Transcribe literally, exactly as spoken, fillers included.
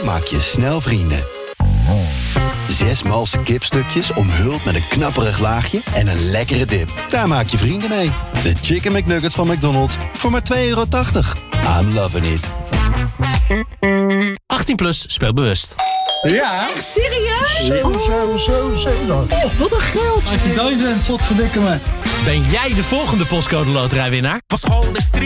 maak je snel vrienden. Zes malse kipstukjes omhuld met een knapperig laagje en een lekkere dip. Daar maak je vrienden mee. De Chicken McNuggets van McDonald's voor maar twee euro tachtig. I'm loving it. achttien plus, speel bewust. Ja. Echt serieus? Zo, zo, zo, zo. Oh, wat een geld. achttien duizend. Wat verdikken me. Ben jij de volgende postcode loterijwinnaar? Van school de street.